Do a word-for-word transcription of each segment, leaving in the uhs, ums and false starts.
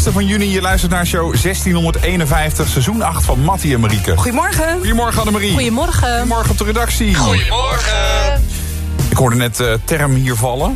achtste van juni. Je luistert naar show zestienhonderdeenenvijftig, seizoen acht van Mattie en Marieke. Goedemorgen. Goedemorgen Annemarie. Goedemorgen. Goedemorgen op de redactie. Goedemorgen. Ik hoorde net uh, term hier vallen.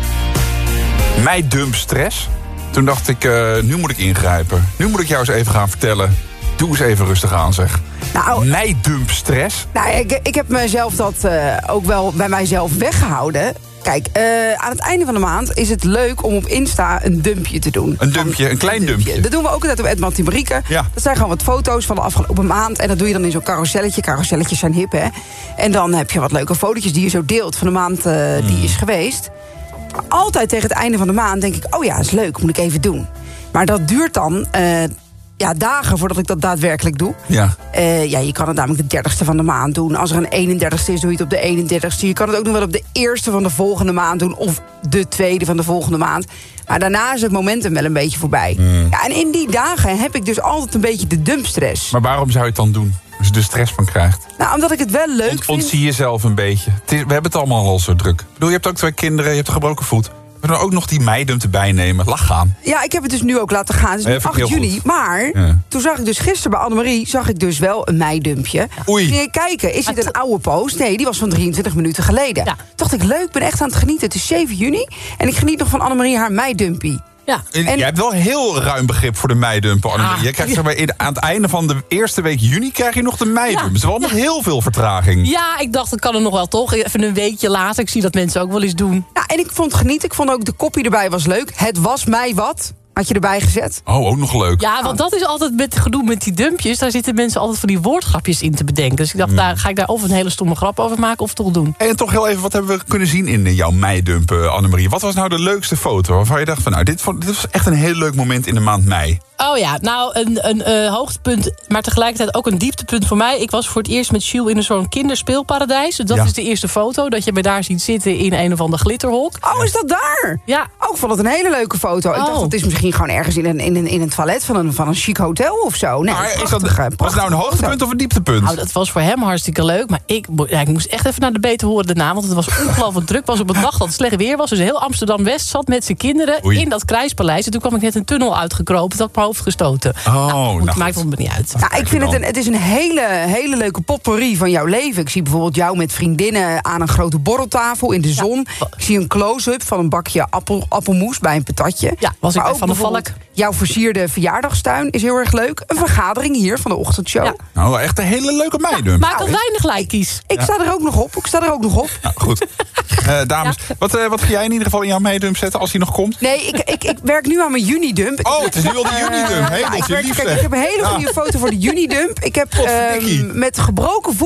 Meidumpstress. Toen dacht ik, uh, nu moet ik ingrijpen. Nu moet ik jou eens even gaan vertellen. Doe eens even rustig aan, zeg. Nou, Meidumpstress? Nou, ik, ik heb mezelf dat uh, ook wel bij mijzelf weggehouden. Kijk, uh, aan het einde van de maand is het leuk om op Insta een dumpje te doen. Een dumpje, een klein dumpje. dumpje. Dat doen we ook altijd op Ed Mattie Marieke. Ja. Dat zijn gewoon wat foto's van de afgelopen maand. En dat doe je dan in zo'n carouselletje. Carouselletjes zijn hip, hè. En dan heb je wat leuke fotootjes die je zo deelt van de maand uh, hmm. die is geweest. Maar altijd tegen het einde van de maand denk ik, oh ja, is leuk, moet ik even doen. Maar dat duurt dan... Uh, Ja, dagen voordat ik dat daadwerkelijk doe. Ja. Uh, ja, je kan het namelijk de dertigste van de maand doen. Als er een eenendertigste is, doe je het op de eenendertigste. Je kan het ook nog wel op de eerste van de volgende maand doen. Of de tweede van de volgende maand. Maar daarna is het momentum wel een beetje voorbij. Mm. Ja, en in die dagen heb ik dus altijd een beetje de dumpstress. Maar waarom zou je het dan doen? Als je er stress van krijgt. Nou, omdat ik het wel leuk Ont, vind. Ontzie jezelf een beetje. Het is, we hebben het allemaal al zo druk. Ik bedoel, je hebt ook twee kinderen, je hebt een gebroken voet. We kunnen ook nog die meidump erbij nemen. Lach gaan. Ja, ik heb het dus nu ook laten gaan. Het is nu acht juni. Maar ja. toen zag ik dus gisteren bij Annemarie... zag ik dus wel een meidumpje. Oei. Ging ik kijken, is dit een oude post? Nee, die was van drieëntwintig minuten geleden. Ja. Toen dacht ik, leuk, ik ben echt aan het genieten. Het is zeven juni en ik geniet nog van Annemarie haar meidumpie. Ja. En jij hebt wel heel ruim begrip voor de meidumpen, Annemarie. Ah. Je krijgt, zeg maar, in, aan het einde van de eerste week juni krijg je nog de meidump. Ja. Er is wel nog ja. heel veel vertraging. Ja, ik dacht, dat kan er nog wel toch. Even een weekje later. Ik zie dat mensen ook wel eens doen. Ja, en ik vond het genieten. Ik vond ook de kopie erbij was leuk. Het was mij wat. Had je erbij gezet? Oh, ook nog leuk. Ja, want dat is altijd met gedoe met die dumpjes. Daar zitten mensen altijd van die woordgrapjes in te bedenken. Dus ik dacht, mm. daar, ga ik daar of een hele stomme grap over maken of toch doen. En toch heel even, wat hebben we kunnen zien in jouw meidump, Annemarie? Wat was nou de leukste foto waarvan je dacht van, nou, dit, dit was echt een heel leuk moment in de maand mei? Oh ja, nou, een, een uh, hoogtepunt, maar tegelijkertijd ook een dieptepunt voor mij. Ik was voor het eerst met Jules in zo'n kinderspeelparadijs. Dat ja. is de eerste foto, dat je me daar ziet zitten in een of ander glitterhok. Oh, is dat daar? Ja. Oh, ik vond het een hele leuke foto. Oh. Ik dacht, dat is misschien gewoon ergens in een, in een, in een toilet van een, van een chic hotel of zo. Nee, maar prachtig, is dat, prachtig was het nou een hoogtepunt foto. Of een dieptepunt? Nou, dat was voor hem hartstikke leuk. Maar ik, ja, ik moest echt even naar de beter horen daarna. Want het was ongelooflijk druk. Het was op een dag dat het slecht weer was. Dus heel Amsterdam-West zat met zijn kinderen Oei. in dat Krijspaleis. En toen kwam ik net een tunnel uitgekropen. Toen had ik mijn hoofd gestoten. Oh, nou, goed, nou, maakt het me niet uit. Ja, ik vind het een, het is een hele, hele leuke potpourri van jouw leven. Ik zie bijvoorbeeld jou met vriendinnen aan een grote borreltafel in de zon. Ja. Ik zie een close-up van een bakje appel, appelmoes bij een patatje. Ja, was ik maar ook van de valk. Jouw versierde verjaardagstuin is heel erg leuk. Een vergadering hier van de ochtendshow. Ja. Nou, echt een hele leuke meidump. Ja, maar ik had weinig lijkies. Ik ja. sta er ook nog op. Ik sta er ook nog op. Nou, goed. uh, dames, ja. wat, uh, wat ga jij in ieder geval in jouw meidump zetten als die nog komt? Nee, ik, ik, ik werk nu aan mijn junidump. Oh, het is nu al de junidump. Hey, uh, ja, ik, werk, kijk, ik heb een hele goede foto voor de junidump. Ik heb um, met gebroken voet